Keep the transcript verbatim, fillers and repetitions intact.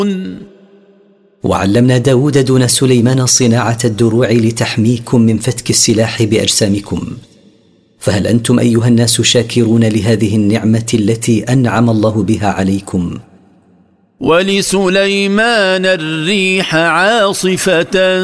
وعلمنا داود دون سليمان صناعة الدروع لتحميكم من فتك السلاح بأجسامكم. فهل أنتم أيها الناس شاكرون لهذه النعمة التي أنعم الله بها عليكم؟ ولسليمان الريح عاصفة